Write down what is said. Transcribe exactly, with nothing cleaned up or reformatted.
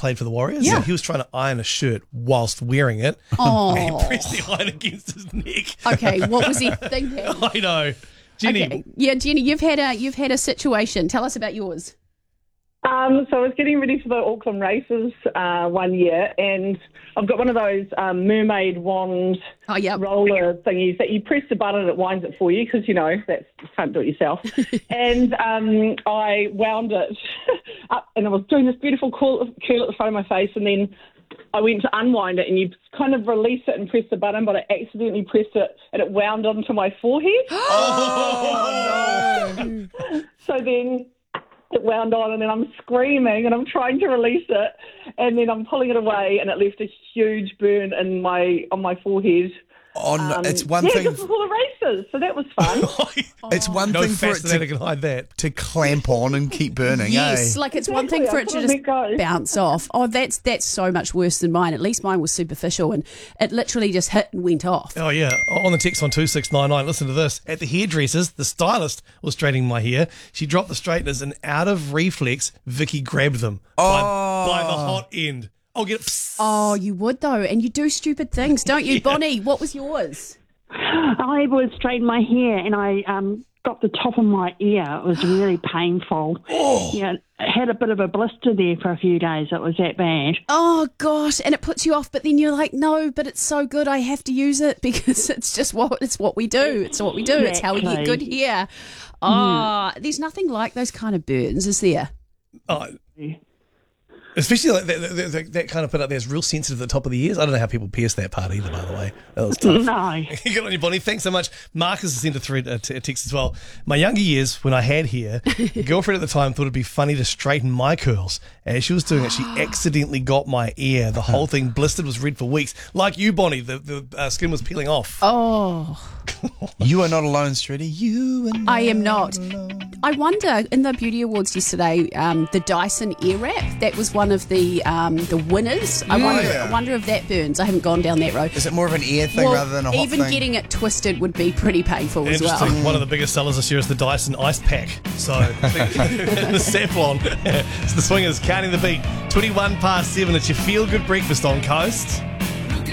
played for the Warriors. Yeah. So he was trying to iron a shirt whilst wearing it. Oh. And he pressed the iron against his neck. Okay, what was he thinking? I know. Jenny. Okay. Yeah, Jenny, you've had a you've had a situation. Tell us about yours. Um, so I was getting ready for the Auckland races uh, one year, and I've got one of those um, mermaid wand Oh, yeah. roller thingies that you press the button and it winds it for you because, you know, that's, you can't do it yourself. and um, I wound it up, and I was doing this beautiful curl, curl at the front of my face, and then I went to unwind it, and you kind of release it and press the button, but I accidentally pressed it, and it wound onto my forehead. Oh, no. So then it wound on, and then I'm screaming and I'm trying to release it, and then I'm pulling it away, and it left a huge burn in my on my forehead. Oh, no, Um, it's one yeah, thing. just before the races, so that was fun. It's one No thing for it fascinator to, can hide that. to clamp on and keep burning. Yes, eh? like it's one Exactly, thing for I it to couldn't just let go. bounce off. Oh, that's that's so much worse than mine. At least mine was superficial and it literally just hit and went off. Oh, yeah. On the text on two six nine nine, listen to this. At the hairdressers, the stylist was straightening my hair. She dropped the straighteners, and out of reflex, Vicky grabbed them Oh. by, by the hot end. I'll get it. Oh, you would though, and you do stupid things, don't you, Bonnie? What was yours? I was straightening my hair and I um, got the top of my ear. It was really painful. Oh. Yeah, it had a bit of a blister there for a few days. It was that bad. Oh gosh, and it puts you off, but then you're like, no, but it's so good, I have to use it because it's just what it's what we do. It's what we do. It's how we get good Exactly. hair. Oh, there's nothing like those kind of burns, is there? Oh, especially like that, that, that, that kind of put up there is real sensitive at the top of the ears. I don't know how people pierce that part either, by the way. That was tough. No. Good on you, Bonnie. Thanks so much. Marcus has sent a, thread, a, t- a text as well. My younger years, when I had hair, girlfriend at the time thought it'd be funny to straighten my curls. As she was doing it, she accidentally got my ear. The whole thing blistered, was red for weeks. Like you, Bonnie, the, the uh, skin was peeling off. Oh, You are not alone, Streety. You are not I am not. alone. I wonder, in the Beauty Awards yesterday, um, the Dyson Airwrap, that was one of the um, the winners. I wonder, yeah. I wonder if that burns. I haven't gone down that road. Is it more of an ear thing Well, rather than a hot even thing? getting it twisted would be pretty painful as Interesting. well. One of the biggest sellers this year is the Dyson Ice Pack. So the Safflon. It's the Swingers counting the beat. twenty-one past seven. It's your feel good breakfast on Coast.